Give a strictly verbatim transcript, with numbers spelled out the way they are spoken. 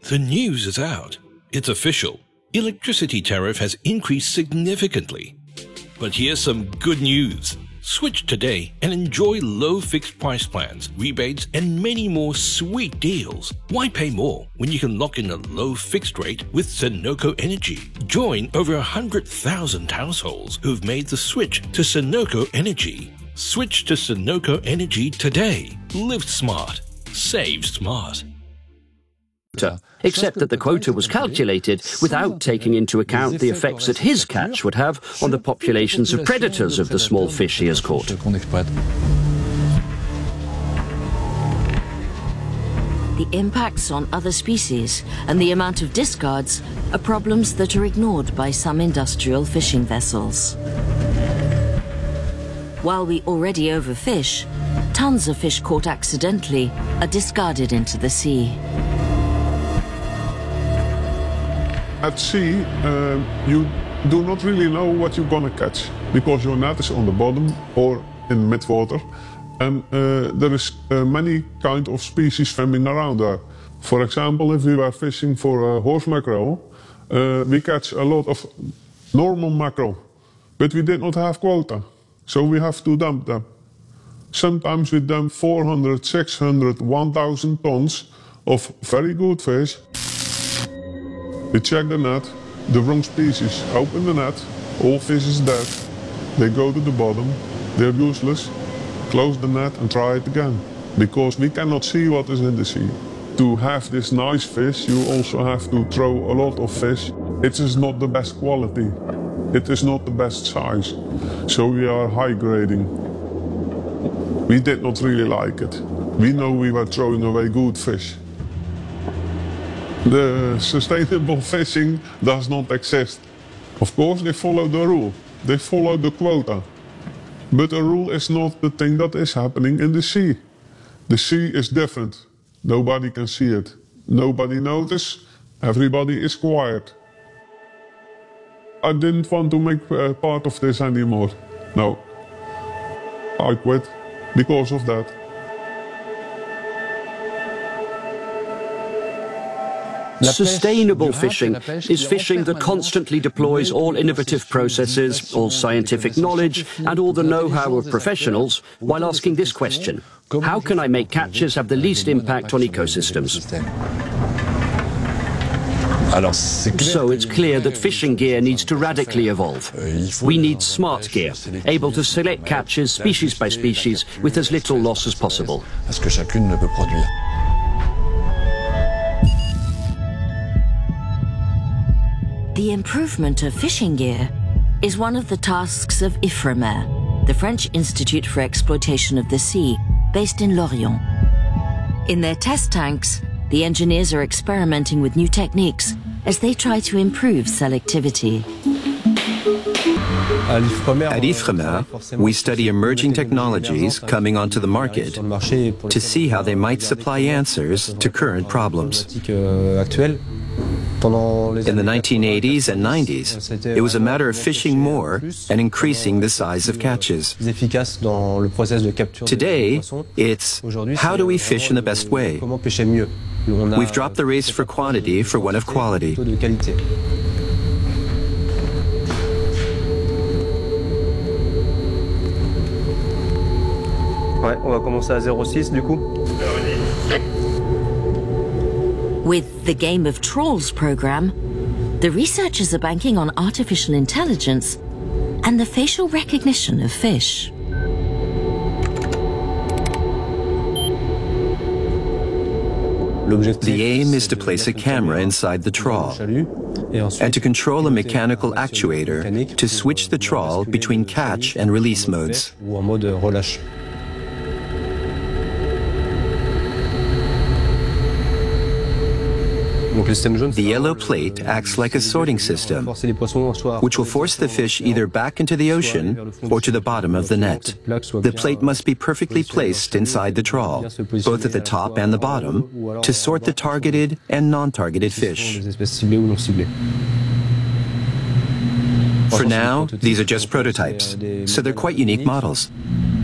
The news is out. It's official. Electricity tariff has increased significantly. But here's some good news. Switch today and enjoy low fixed price plans, rebates, and many more sweet deals. Why pay more when you can lock in a low fixed rate with Sunoco Energy? Join over one hundred thousand households who've made the switch to Sunoco Energy. Switch to Sunoco Energy today. Live smart. Save smart. Except that the quota was calculated without taking into account the effects that his catch would have on the populations of predators of the small fish he has caught. The impacts on other species and the amount of discards are problems that are ignored by some industrial fishing vessels. While we already overfish, tons of fish caught accidentally are discarded into the sea. At sea, uh, you do not really know what you're gonna catch because your net is on the bottom or in midwater, and uh, there is uh, many kind of species swimming around there. For example, if we were fishing for uh, horse mackerel, uh, we catch a lot of normal mackerel, but we did not have quota, so we have to dump them. Sometimes we dump four hundred, six hundred, one thousand tons of very good fish. We check the net, the wrong species, open the net, all fish is dead. They go to the bottom, they're useless, close the net and try it again. Because we cannot see what is in the sea. To have this nice fish, you also have to throw a lot of fish. It is not the best quality. It is not the best size. So we are high grading. We did not really like it. We know we were throwing away good fish. The sustainable fishing does not exist. Of course, they follow the rule. They follow the quota. But the rule is not the thing that is happening in the sea. The sea is different. Nobody can see it. Nobody notices. Everybody is quiet. I didn't want to make uh, part of this anymore. No. I quit because of that. Sustainable fishing is fishing that constantly deploys all innovative processes, all scientific knowledge, and all the know-how of professionals, while asking this question: how can I make catches have the least impact on ecosystems? So it's clear that fishing gear needs to radically evolve. We need smart gear, able to select catches species by species with as little loss as possible. The improvement of fishing gear is one of the tasks of IFREMER, the French Institute for Exploitation of the Sea, based in Lorient. In their test tanks, the engineers are experimenting with new techniques as they try to improve selectivity. At IFREMER, we study emerging technologies coming onto the market to see how they might supply answers to current problems. In the nineteen eighties and nineties, it was a matter of fishing more and increasing the size of catches. Today, it's how do we fish in the best way? We've dropped the race for quantity for one of quality. Ouais, on va commencer à zéro six du coup. With the Game of Trawls program, the researchers are banking on artificial intelligence and the facial recognition of fish. The aim is to place a camera inside the trawl and to control a mechanical actuator to switch the trawl between catch and release modes. The yellow plate acts like a sorting system, which will force the fish either back into the ocean or to the bottom of the net. The plate must be perfectly placed inside the trawl, both at the top and the bottom, to sort the targeted and non-targeted fish. For now, these are just prototypes, so they're quite unique models.